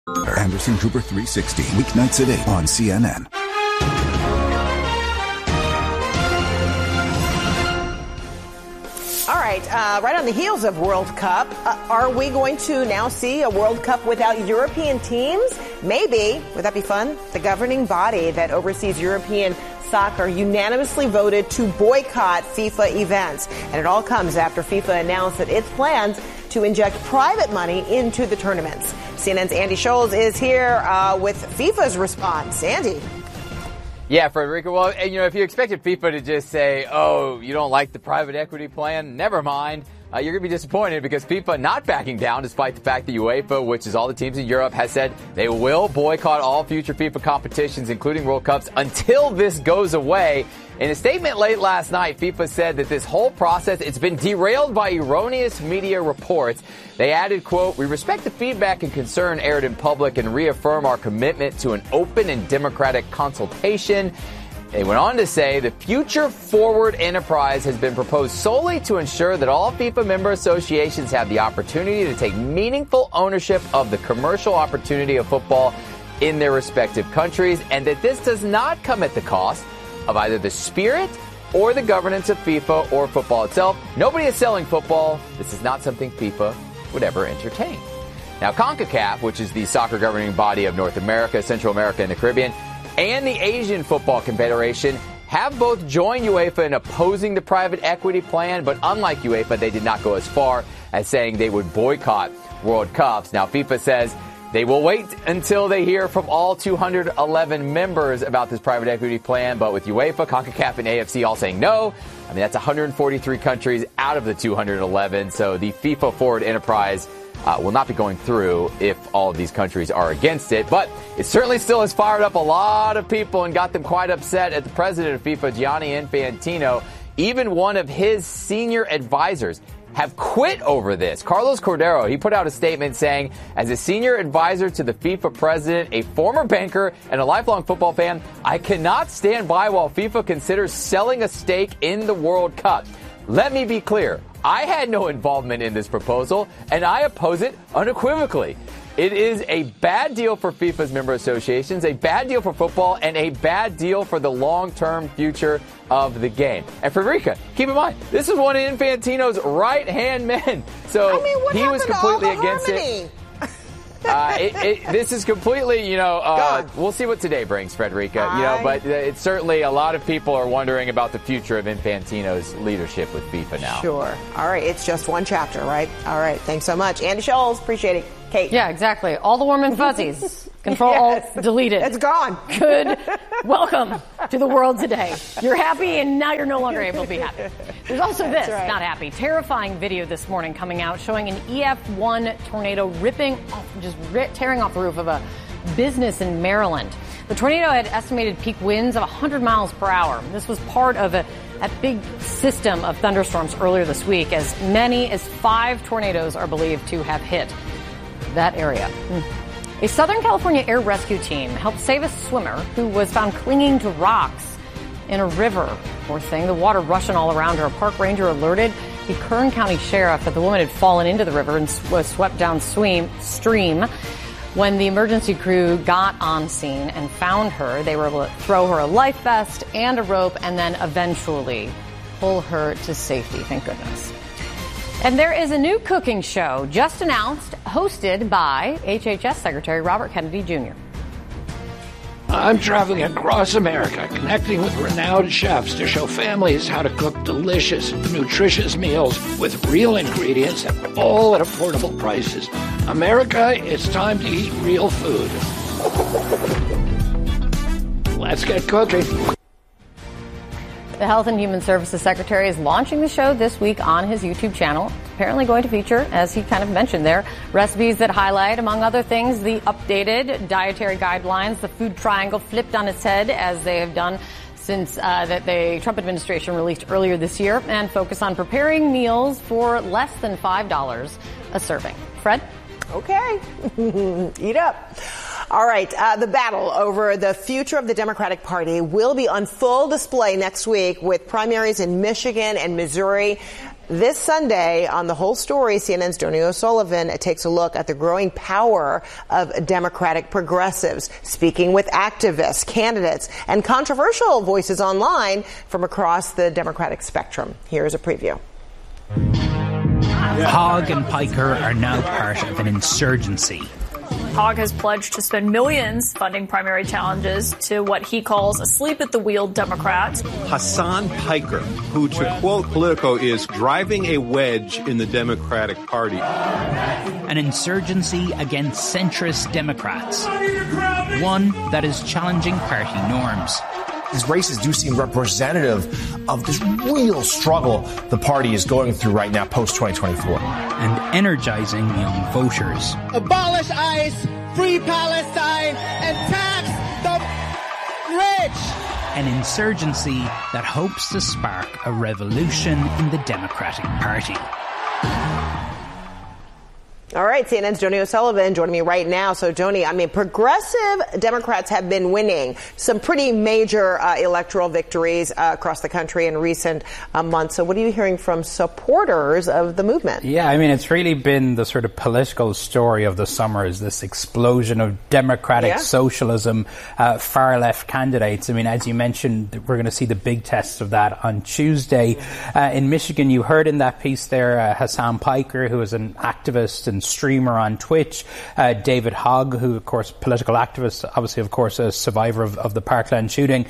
Anderson Cooper 360, weeknights at 8 on CNN. All right, right on the heels of World Cup, are we going to now see a World Cup without European teams? Maybe. Would that be fun? The governing body that oversees European soccer unanimously voted to boycott FIFA events. And it all comes after FIFA announced that its plans to inject private money into the tournaments. CNN's Andy Scholes is here with FIFA's response. Andy. Yeah, Frederica. Well, if you expected FIFA to just say, oh, you don't like the private equity plan, never mind. You're going to be disappointed because FIFA not backing down despite the fact that UEFA, which is all the teams in Europe, has said they will boycott all future FIFA competitions, including World Cups, until this goes away. In a statement late last night, FIFA said that this whole process, it's been derailed by erroneous media reports. They added, quote, "We respect the feedback and concern aired in public and reaffirm our commitment to an open and democratic consultation." They went on to say the Future Forward enterprise has been proposed solely to ensure that all FIFA member associations have the opportunity to take meaningful ownership of the commercial opportunity of football in their respective countries, and that this does not come at the cost of either the spirit or the governance of FIFA or football itself. Nobody is selling football. This is not something FIFA would ever entertain. Now, CONCACAF, which is the soccer governing body of North America, Central America, and the Caribbean, and the Asian Football Confederation have both joined UEFA in opposing the private equity plan, but unlike UEFA, they did not go as far as saying they would boycott World Cups. Now, FIFA says they will wait until they hear from all 211 members about this private equity plan, but with UEFA, CONCACAF, and AFC all saying no, that's 143 countries out of the 211, so the FIFA Forward enterprise will not be going through if all of these countries are against it. But it certainly still has fired up a lot of people and got them quite upset at the president of FIFA, Gianni Infantino. Even one of his senior advisors have quit over this. Carlos Cordero, he put out a statement saying, as a senior advisor to the FIFA president, a former banker, and a lifelong football fan, I cannot stand by while FIFA considers selling a stake in the World Cup. Let me be clear. I had no involvement in this proposal, and I oppose it unequivocally. It is a bad deal for FIFA's member associations, a bad deal for football, and a bad deal for the long-term future of the game. And Frederica, keep in mind, this is one of Infantino's right-hand men. So he was completely against it. This is completely, we'll see what today brings, Frederica. But it's certainly a lot of people are wondering about the future of Infantino's leadership with FIFA now. Sure. All right. It's just one chapter, right? All right. Thanks so much. Andy Scholes, appreciate it. Kate. Yeah, exactly. All the warm and fuzzies. Control Alt deleted. It's gone. Good. Welcome to the world today. You're happy and now you're no longer able to be happy. There's also this, not happy. Terrifying video this morning coming out showing an EF1 tornado tearing off the roof of a business in Maryland. The tornado had estimated peak winds of 100 miles per hour. This was part of a big system of thunderstorms earlier this week, as many as 5 tornadoes are believed to have hit that area. A Southern California air rescue team helped save a swimmer who was found clinging to rocks in a river. Poor thing, the water rushing all around her. A park ranger alerted the Kern County sheriff that the woman had fallen into the river and was swept downstream. When the emergency crew got on scene and found her, they were able to throw her a life vest and a rope and then eventually pull her to safety. Thank goodness. And there is a new cooking show just announced, hosted by HHS Secretary Robert Kennedy Jr. I'm traveling across America, connecting with renowned chefs to show families how to cook delicious, nutritious meals with real ingredients and all at affordable prices. America, it's time to eat real food. Let's get cooking. The Health and Human Services Secretary is launching the show this week on his YouTube channel. It's apparently going to feature, as he kind of mentioned there, recipes that highlight, among other things, the updated dietary guidelines, the food triangle flipped on its head, as they have done since that the Trump administration released earlier this year, and focus on preparing meals for less than $5 a serving. Fred? Okay. Eat up. All right. The battle over the future of the Democratic Party will be on full display next week with primaries in Michigan and Missouri. This Sunday on The Whole Story, CNN's Joni O'Sullivan takes a look at the growing power of Democratic progressives, speaking with activists, candidates, and controversial voices online from across the Democratic spectrum. Here's a preview. Hogg and Piker are now part of an insurgency. Hogg has pledged to spend millions funding primary challenges to what he calls asleep-at-the-wheel Democrats. Hasan Piker, who, to quote Politico, is driving a wedge in the Democratic Party. An insurgency against centrist Democrats. One that is challenging party norms. These races do seem representative of this real struggle the party is going through right now, post-2024. And energizing young voters. Abolish ICE, free Palestine, and tax the rich! An insurgency that hopes to spark a revolution in the Democratic Party. All right, CNN's Joni O'Sullivan joining me right now. So, Joni, progressive Democrats have been winning some pretty major electoral victories across the country in recent months. So what are you hearing from supporters of the movement? Yeah, it's really been the sort of political story of the summer, is this explosion of democratic socialism, far-left candidates. As you mentioned, we're going to see the big test of that on Tuesday. In Michigan, you heard in that piece there Hasan Piker, who is an activist and streamer on Twitch, David Hogg, who, of course, political activist, obviously, of course, a survivor of the Parkland shooting.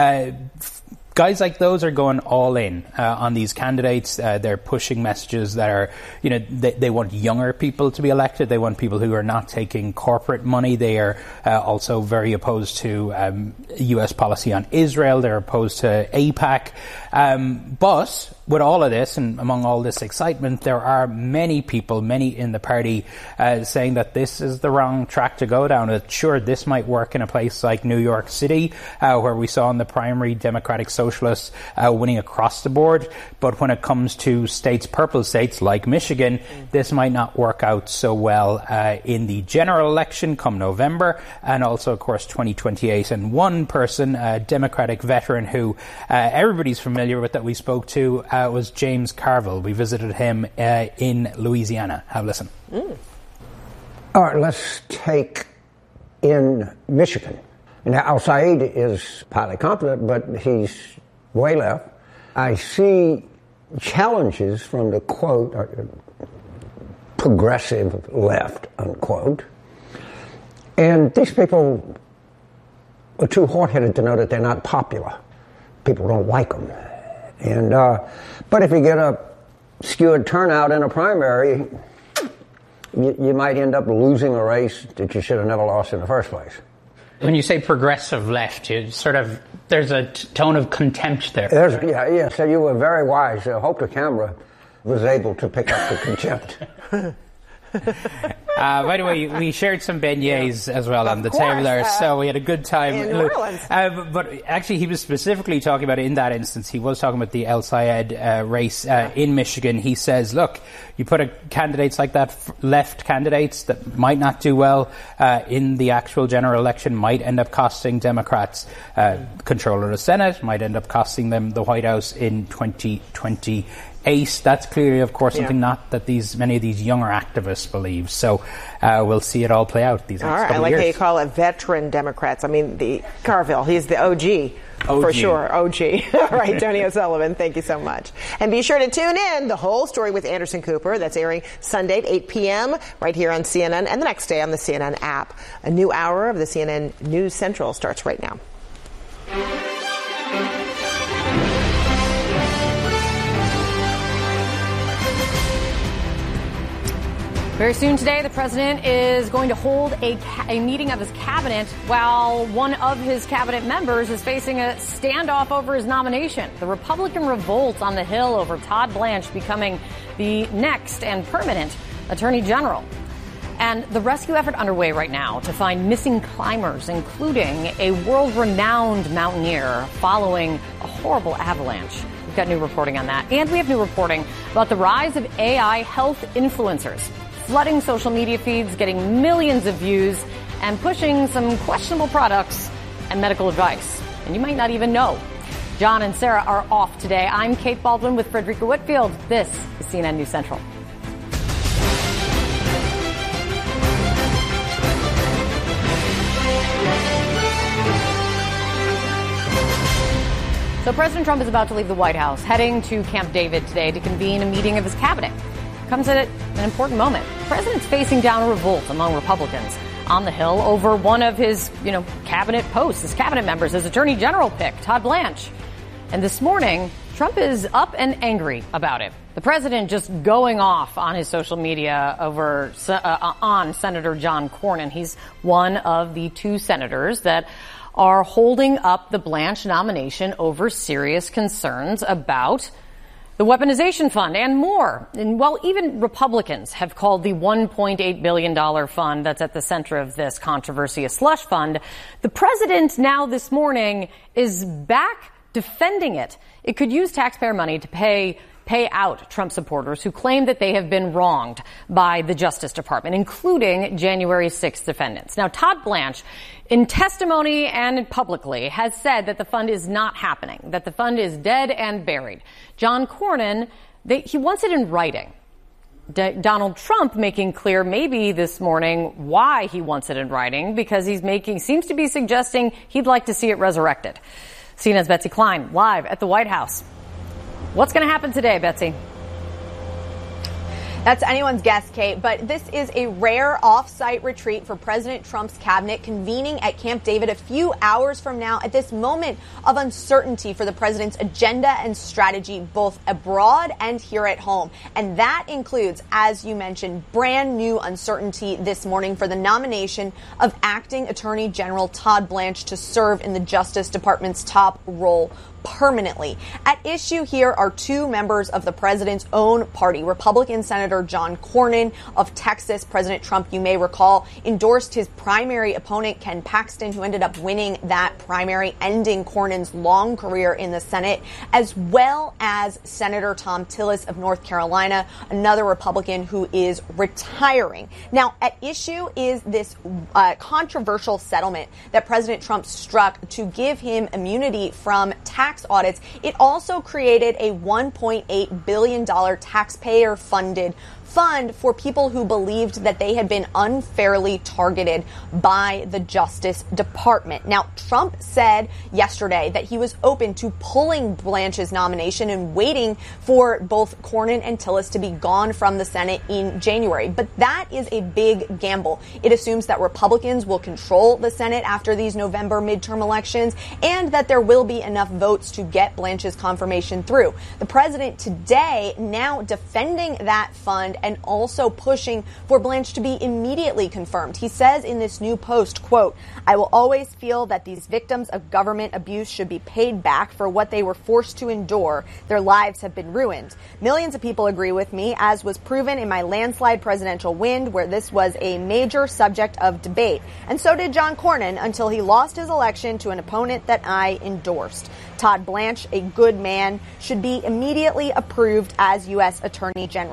Guys like those are going all in on these candidates. They're pushing messages that are, they want younger people to be elected. They want people who are not taking corporate money. They are also very opposed to U.S. policy on Israel. They're opposed to AIPAC. But with all of this and among all this excitement, there are many people, many in the party, saying that this is the wrong track to go down. That sure, this might work in a place like New York City, where we saw in the primary Democratic Socialists winning across the board. But when it comes to purple states like Michigan, this might not work out so well in the general election come November, and also, of course, 2028. And one person, a Democratic veteran who everybody's familiar with that we spoke to, was James Carville. We visited him in Louisiana. Have a listen. All right, let's take in Michigan. Now, Al-Said is highly competent, but he's way left. I see challenges from the, quote, progressive left, unquote. And these people are too hard-headed to know that they're not popular. People don't like them. And but if you get a skewed turnout in a primary, you might end up losing a race that you should have never lost in the first place. When you say progressive left, you there's a tone of contempt there. So you were very wise. I hope the camera was able to pick up the contempt. By the way, we shared some beignets as well on the table there, so we had a good time. In New Orleans. But actually, he was specifically talking about it in that instance. He was talking about the El-Sayed race in Michigan. He says, look, you put candidates like that, left candidates that might not do well in the actual general election, might end up costing Democrats control of the Senate, might end up costing them the White House in 2028. That's clearly, of course, something not that many of these younger activists believe. So we'll see it all play out these next couple of years. I like how you call it veteran Democrats. the Carville, he's the OG. For sure, OG. All right, Joni O'Sullivan, thank you so much. And be sure to tune in, The Whole Story with Anderson Cooper. That's airing Sunday at 8 p.m. right here on CNN, and the next day on the CNN app. A new hour of the CNN News Central starts right now. Very soon today, the president is going to hold a meeting of his cabinet while one of his cabinet members is facing a standoff over his nomination. The Republican revolt on the Hill over Todd Blanche becoming the next and permanent attorney general. And the rescue effort underway right now to find missing climbers, including a world-renowned mountaineer following a horrible avalanche. We've got new reporting on that. And we have new reporting about the rise of AI health influencers, flooding social media feeds, getting millions of views, and pushing some questionable products and medical advice. And you might not even know. John and Sarah are off today. I'm Kate Baldwin with Frederica Whitfield. This is CNN News Central. So President Trump is about to leave the White House, heading to Camp David today to convene a meeting of his cabinet. Comes at an important moment. The president's facing down a revolt among Republicans on the Hill over one of his, cabinet posts, his cabinet members, his Attorney General pick, Todd Blanche. And this morning, Trump is up and angry about it. The president just going off on his social media on Senator John Cornyn. He's one of the two senators that are holding up the Blanche nomination over serious concerns about the weaponization fund and more. And while even Republicans have called the $1.8 billion fund that's at the center of this controversy a slush fund, the president now this morning is back defending it. It could use taxpayer money to pay out Trump supporters who claim that they have been wronged by the Justice Department, including January 6th defendants. Now, Todd Blanche, in testimony and publicly, has said that the fund is not happening, that the fund is dead and buried. John Cornyn, he wants it in writing. Donald Trump making clear maybe this morning why he wants it in writing, because seems to be suggesting he'd like to see it resurrected. CNN's Betsy Klein, live at the White House. What's going to happen today, Betsy? That's anyone's guess, Kate, but this is a rare off-site retreat for President Trump's cabinet convening at Camp David a few hours from now at this moment of uncertainty for the president's agenda and strategy, both abroad and here at home. And that includes, as you mentioned, brand new uncertainty this morning for the nomination of acting Attorney General Todd Blanche to serve in the Justice Department's top role permanently. At issue here are two members of the president's own party. Republican Senator John Cornyn of Texas. President Trump, you may recall, endorsed his primary opponent, Ken Paxton, who ended up winning that primary, ending Cornyn's long career in the Senate, as well as Senator Thom Tillis of North Carolina, another Republican who is retiring. Now, at issue is this controversial settlement that President Trump struck to give him immunity from tax audits. It also created a $1.8 billion taxpayer-funded fund for people who believed that they had been unfairly targeted by the Justice Department. Now, Trump said yesterday that he was open to pulling Blanche's nomination and waiting for both Cornyn and Tillis to be gone from the Senate in January. But that is a big gamble. It assumes that Republicans will control the Senate after these November midterm elections and that there will be enough votes to get Blanche's confirmation through. The president today now defending that fund and also pushing for Blanche to be immediately confirmed. He says in this new post, quote, "I will always feel that these victims of government abuse should be paid back for what they were forced to endure. Their lives have been ruined. Millions of people agree with me, as was proven in my landslide presidential win, where this was a major subject of debate. And so did John Cornyn until he lost his election to an opponent that I endorsed. Todd Blanche, a good man, should be immediately approved as U.S. Attorney General."